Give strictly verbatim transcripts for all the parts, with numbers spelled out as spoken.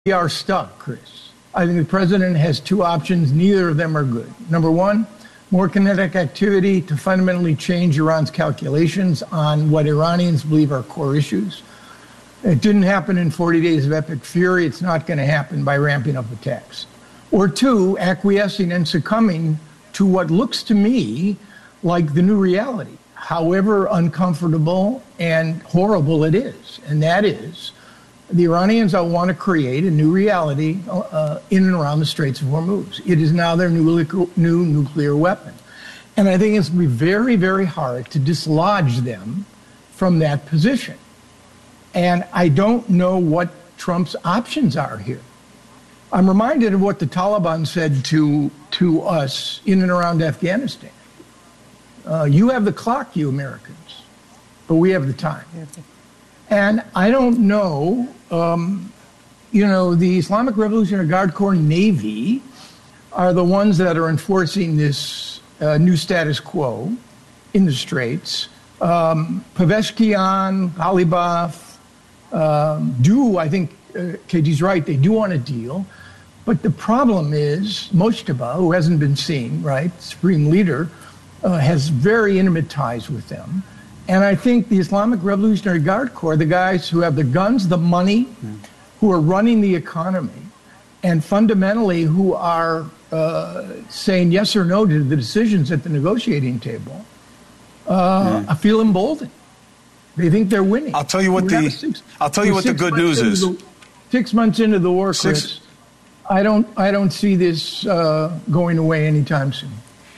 We are stuck, Chris. I think the president has two options. Neither of them are good. Number one, more kinetic activity to fundamentally change Iran's calculations on what Iranians believe are core issues. It didn't happen in forty days of epic fury. It's not going to happen by ramping up attacks. Or two, acquiescing and succumbing to what looks to me like the new reality, however uncomfortable and horrible it is. And that is, the Iranians want to create a new reality uh, in and around the Straits of Hormuz. It is now their new, new nuclear weapon. And I think it's going to be very, very hard to dislodge them from that position. And I don't know what Trump's options are here. I'm reminded of what the Taliban said to, to us in and around Afghanistan. Uh, you have the clock, you Americans, but we have the time. And I don't know, um, you know, the Islamic Revolutionary Guard Corps Navy are the ones that are enforcing this uh, new status quo in the Straits. Um, Peveshkian, Ghalibaf um, do, I think uh, K G's right, they do want a deal. But the problem is Mojtaba, who hasn't been seen, right, supreme leader, uh, has very intimate ties with them. And I think the Islamic Revolutionary Guard Corps, the guys who have the guns, the money, mm. who are running the economy, and fundamentally who are uh, saying yes or no to the decisions at the negotiating table, uh, mm. I feel emboldened. They think they're winning. I'll tell you what the six, I'll tell you what the good news is. The, six months into the war, Chris, six, I don't I don't see this uh, going away anytime soon.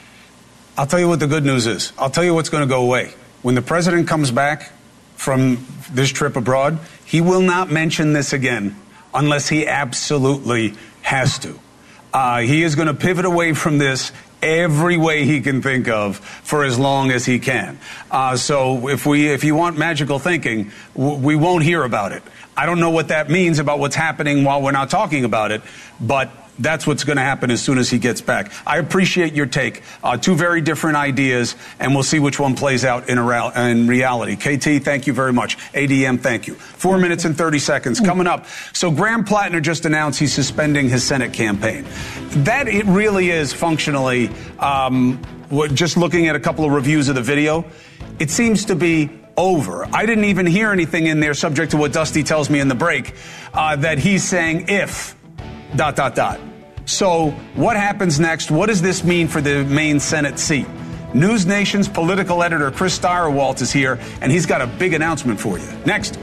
I'll tell you what the good news is. I'll tell you what's going to go away. When the president comes back from this trip abroad, he will not mention this again unless he absolutely has to. Uh, he is going to pivot away from this every way he can think of for as long as he can. Uh, so if we, if you want magical thinking, w- we won't hear about it. I don't know what that means about what's happening while we're not talking about it, but that's what's going to happen as soon as he gets back. I appreciate your take. Uh, two very different ideas, and we'll see which one plays out in, a, in reality. K T, thank you very much. A D M, thank you. Four minutes and thirty seconds coming up. So Graham Plattner just announced he's suspending his Senate campaign. That it really is functionally, um, just looking at a couple of reviews of the video, it seems to be over. I didn't even hear anything in there, subject to what Dusty tells me in the break, uh, that he's saying if... dot, dot, dot. So what happens next? What does this mean for the Maine Senate seat? News Nation's political editor Chris Stirewalt is here, and he's got a big announcement for you. Next.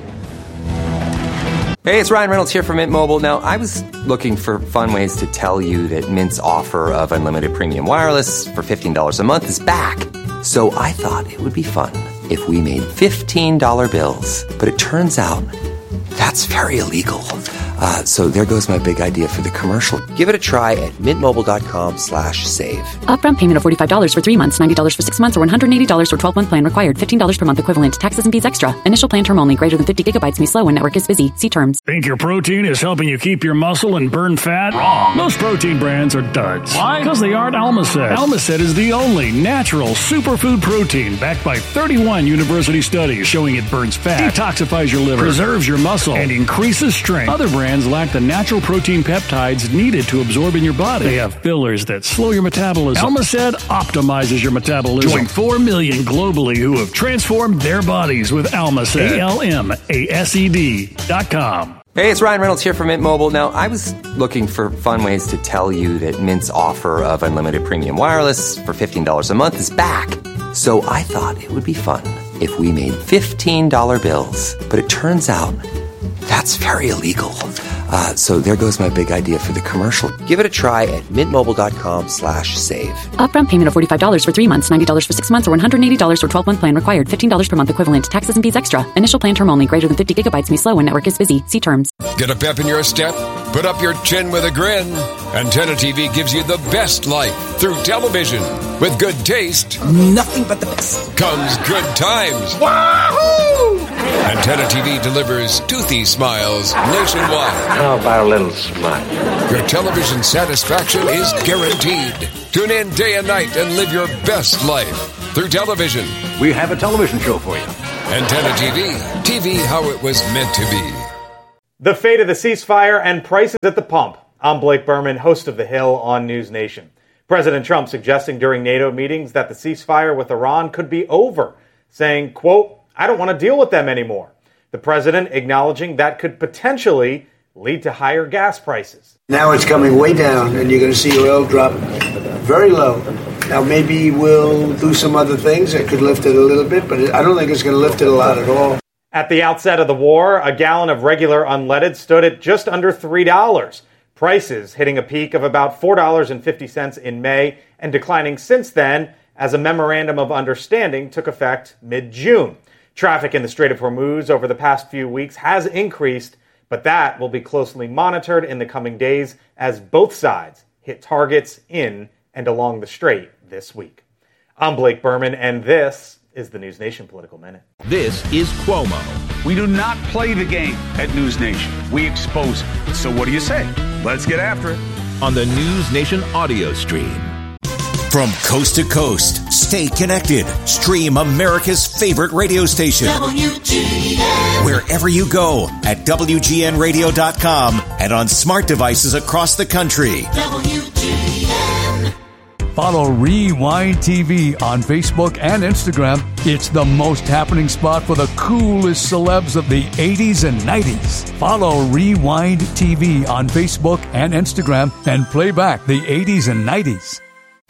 Hey, it's Ryan Reynolds here from Mint Mobile. Now, I was looking for fun ways to tell you that Mint's offer of unlimited premium wireless for fifteen dollars a month is back. So I thought it would be fun if we made fifteen dollar bills. But it turns out that's very illegal. Uh, so there goes my big idea for the commercial. Give it a try at mintmobile.com slash save. Upfront payment of forty-five dollars for three months, ninety dollars for six months, or one hundred eighty dollars for twelve-month plan required. fifteen dollars per month equivalent. Taxes and fees extra. Initial plan term only. Greater than fifty gigabytes may slow when network is busy. See terms. Think your protein is helping you keep your muscle and burn fat? Wrong. Most protein brands are duds. Why? Because they aren't Almacet. Almacet is the only natural superfood protein backed by thirty-one university studies showing it burns fat, detoxifies your liver, preserves your muscle, and increases strength. Other brands lack the natural protein peptides needed to absorb in your body. They have fillers that slow your metabolism. Almacet optimizes your metabolism. Join four million globally who have transformed their bodies with Almacet. A L M A S E D dot com. Hey, it's Ryan Reynolds here from Mint Mobile. Now, I was looking for fun ways to tell you that Mint's offer of unlimited premium wireless for fifteen dollars a month is back. So I thought it would be fun if we made fifteen dollar bills. But it turns out that's very illegal. Uh, so there goes my big idea for the commercial. Give it a try at mintmobile.com slash save. Upfront payment of forty-five dollars for three months, ninety dollars for six months, or one hundred eighty dollars for twelve-month plan required. fifteen dollars per month equivalent. Taxes and fees extra. Initial plan term only. Greater than fifty gigabytes may slow when network is busy. See terms. Get a pep in your step? Put up your chin with a grin. Antenna T V gives you the best life through television. With good taste, nothing but the best, comes good times. Wahoo! Antenna T V delivers toothy smiles nationwide. How about a little smile? Your television satisfaction is guaranteed. Tune in day and night and live your best life through television. We have a television show for you. Antenna T V. T V how it was meant to be. The fate of the ceasefire and prices at the pump. I'm Blake Berman, host of The Hill on News Nation. President Trump suggesting during NATO meetings that the ceasefire with Iran could be over, saying, quote, I don't want to deal with them anymore. The president acknowledging that could potentially lead to higher gas prices. Now it's coming way down, and you're going to see oil drop very low. Now maybe we'll do some other things that could lift it a little bit, but I don't think it's going to lift it a lot at all. At the outset of the war, a gallon of regular unleaded stood at just under three dollars. Prices hitting a peak of about four dollars and fifty cents in May and declining since then as a memorandum of understanding took effect mid-June. Traffic in the Strait of Hormuz over the past few weeks has increased, but that will be closely monitored in the coming days as both sides hit targets in and along the strait this week. I'm Blake Berman, and this is the News Nation Political Minute. This is Cuomo. We do not play the game at News Nation. We expose it. So what do you say? Let's get after it. On the News Nation audio stream. From coast to coast, stay connected. Stream America's favorite radio station. W G N. Wherever you go at W G N radio dot com and on smart devices across the country. W G N. Follow Rewind T V on Facebook and Instagram. It's the most happening spot for the coolest celebs of the eighties and nineties. Follow Rewind T V on Facebook and Instagram and play back the eighties and nineties.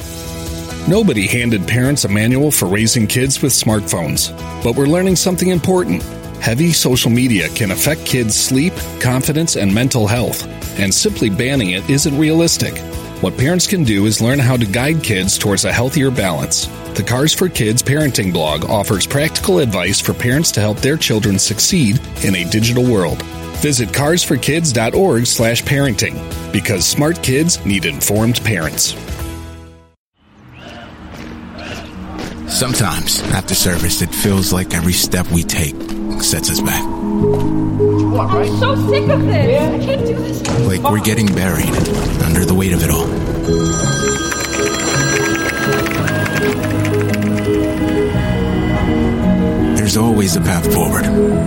Nobody handed parents a manual for raising kids with smartphones, but we're learning something important. Heavy social media can affect kids' sleep, confidence, and mental health, and simply banning it isn't realistic. What parents can do is learn how to guide kids towards a healthier balance. The Cars for Kids parenting blog offers practical advice for parents to help their children succeed in a digital world. Visit cars for kids dot org slash parenting, because smart kids need informed parents. Sometimes, after service, it feels like every step we take sets us back. What, right? I'm so sick of this. I can't do this. Like we're getting buried under the weight of it all. There's always a path forward.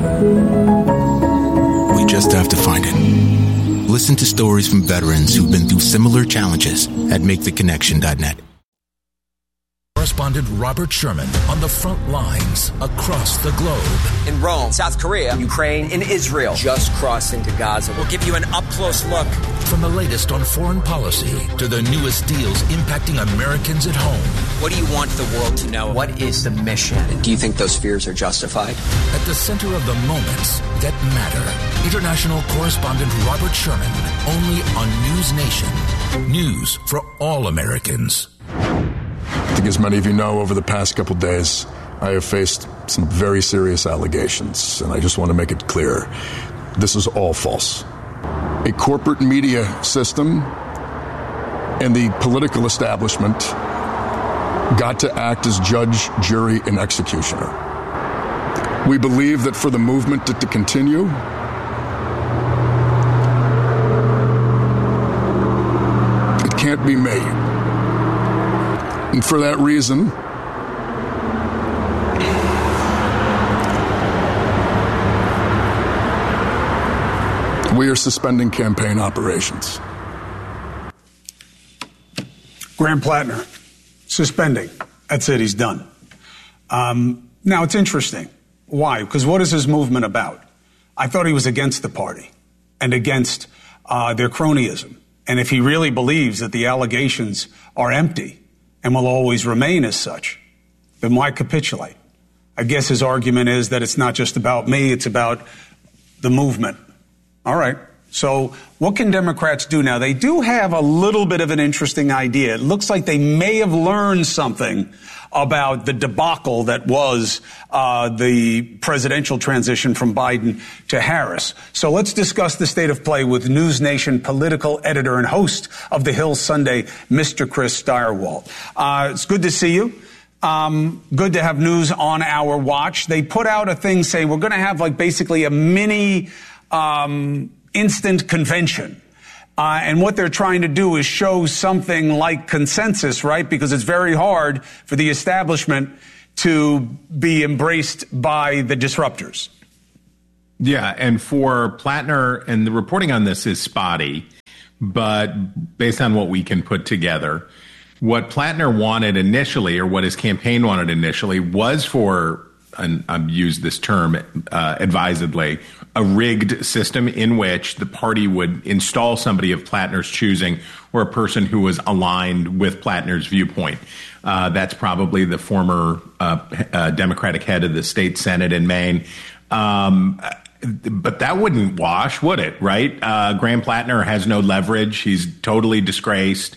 We just have to find it. Listen to stories from veterans who've been through similar challenges at make the connection dot net. Correspondent Robert Sherman on the front lines across the globe. In Rome, South Korea, Ukraine, and Israel. Just crossing to Gaza. We'll give you an up-close look. From the latest on foreign policy to the newest deals impacting Americans at home. What do you want the world to know? What is the mission? And do you think those fears are justified? At the center of the moments that matter. International correspondent Robert Sherman, only on News Nation. News for all Americans. I think as many of you know, over the past couple days, I have faced some very serious allegations, and I just want to make it clear, this is all false. A corporate media system and the political establishment got to act as judge, jury, and executioner. We believe that for the movement to, to continue, it can't be made. And for that reason, we are suspending campaign operations. Graham Plattner, suspending. That's it, he's done. Um, now, it's interesting. Why? Because what is his movement about? I thought he was against the party and against uh, their cronyism. And if he really believes that the allegations are empty and will always remain as such, then why capitulate? I guess his argument is that it's not just about me, it's about the movement. All right. So what can Democrats do now? They do have a little bit of an interesting idea. It looks like they may have learned something about the debacle that was uh, the presidential transition from Biden to Harris. So let's discuss the state of play with News Nation political editor and host of The Hill Sunday, Mister Chris Stirewalt. Uh, it's good to see you. Um, good to have news on our watch. They put out a thing saying we're going to have like basically a mini um, instant convention. Uh, and what they're trying to do is show something like consensus, right? Because it's very hard for the establishment to be embraced by the disruptors. Yeah, and for Plattner, and the reporting on this is spotty, but based on what we can put together, what Plattner wanted initially, or what his campaign wanted initially, was for, and I've used this term uh, advisedly, a rigged system in which the party would install somebody of Plattner's choosing, or a person who was aligned with Plattner's viewpoint. Uh, that's probably the former uh, uh, Democratic head of the state Senate in Maine. Um, but that wouldn't wash, would it, right? Uh, Graham Plattner has no leverage. He's totally disgraced,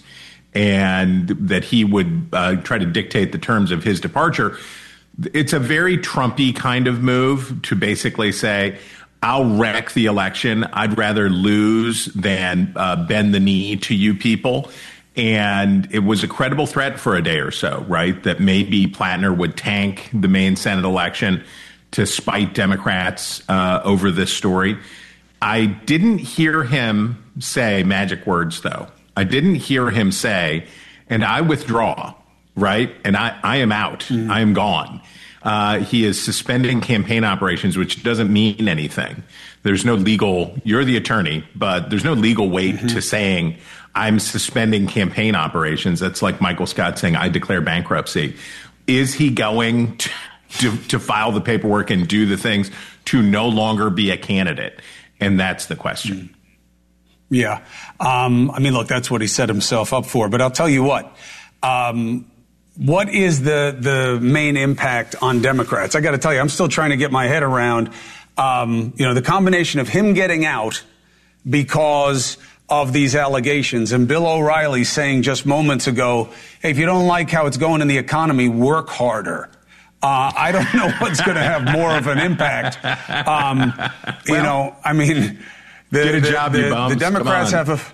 and that he would uh, try to dictate the terms of his departure. It's a very Trumpy kind of move to basically say, I'll wreck the election. I'd rather lose than uh, bend the knee to you people. And it was a credible threat for a day or so, right? That maybe Plattner would tank the Maine Senate election to spite Democrats uh, over this story. I didn't hear him say magic words, though. I didn't hear him say, and I withdraw, right? And I, I am out. Mm. I am gone. Uh, he is suspending campaign operations, which doesn't mean anything. There's no legal, you're the attorney, but there's no legal weight mm-hmm. to saying I'm suspending campaign operations. That's like Michael Scott saying I declare bankruptcy. Is he going to, to, to file the paperwork and do the things to no longer be a candidate? And that's the question. Mm. Yeah. Um, I mean, look, that's what he set himself up for. But I'll tell you what. Um, What is the, the main impact on Democrats? I got to tell you, I'm still trying to get my head around, um, you know, the combination of him getting out because of these allegations and Bill O'Reilly saying just moments ago, hey, if you don't like how it's going in the economy, work harder. Uh, I don't know what's going to have more of an impact. Um, you well, know, I mean, the, get a job, the, you bums. the Democrats have a...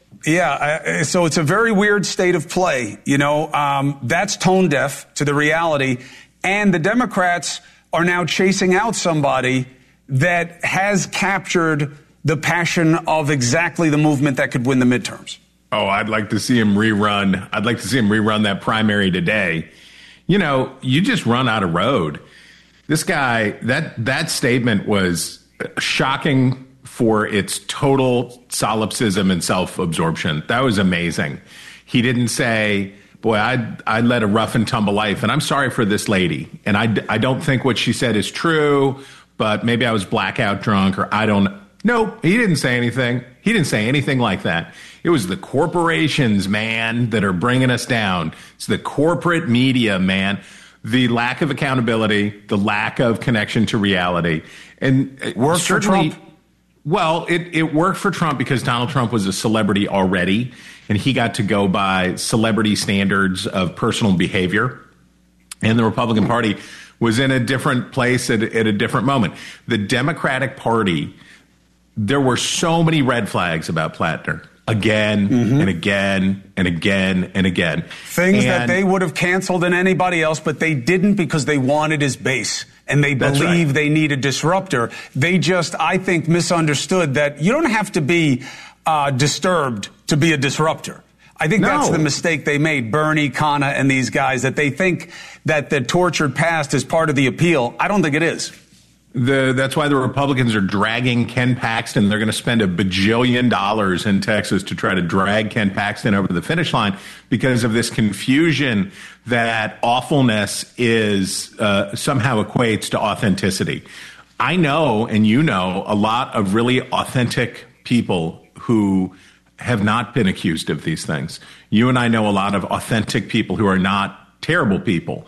Yeah, so it's a very weird state of play. You know, um, that's tone deaf to the reality. And the Democrats are now chasing out somebody that has captured the passion of exactly the movement that could win the midterms. Oh, I'd like to see him rerun. I'd like to see him rerun that primary today. You know, you just run out of road. This guy, that that statement was shocking for its total solipsism and self-absorption. That was amazing. He didn't say, boy, I I led a rough and tumble life, and I'm sorry for this lady. And I, I don't think what she said is true, but maybe I was blackout drunk, or I don't. No, he didn't say anything. He didn't say anything like that. It was the corporations, man, that are bringing us down. It's the corporate media, man. The lack of accountability, the lack of connection to reality. And worked for Trump. Well, it, it worked for Trump because Donald Trump was a celebrity already, and he got to go by celebrity standards of personal behavior. And the Republican Party was in a different place at, at a different moment. The Democratic Party, there were so many red flags about Plattner. Again mm-hmm. and again and again and again. Things and, that they would have canceled in anybody else, but they didn't because they wanted his base. And they believe right. they need a disruptor. They just, I think, misunderstood that you don't have to be uh, disturbed to be a disruptor. I think no. that's the mistake they made, Bernie, Kana, and these guys, that they think that the tortured past is part of the appeal. I don't think it is. The, that's why the Republicans are dragging Ken Paxton. They're going to spend a bajillion dollars in Texas to try to drag Ken Paxton over the finish line because of this confusion that awfulness is uh, somehow equates to authenticity. I know, and you know, a lot of really authentic people who have not been accused of these things. You and I know a lot of authentic people who are not terrible people.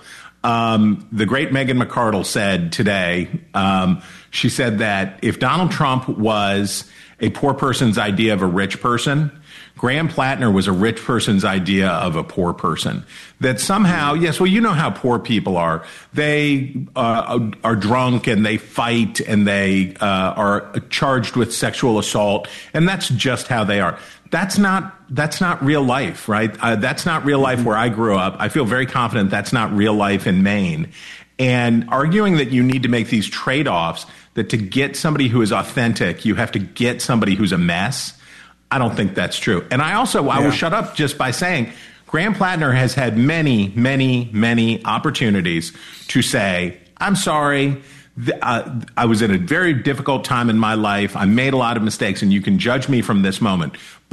Um, the great Megan McArdle said today, um, she said that if Donald Trump was a poor person's idea of a rich person, Graham Plattner was a rich person's idea of a poor person. That somehow, yes, well, you know how poor people are. They uh, are drunk and they fight and they uh, are charged with sexual assault, and that's just how they are. That's not that's not real life, right? Uh, that's not real life where I grew up. I feel very confident that's not real life in Maine. And arguing that you need to make these trade-offs, that to get somebody who is authentic, you have to get somebody who's a mess, I don't think that's true. And I also, yeah. I will shut up just by saying, Graham Plattner has had many, many, many opportunities to say, I'm sorry, uh, I was in a very difficult time in my life. I made a lot of mistakes, and you can judge me from this moment.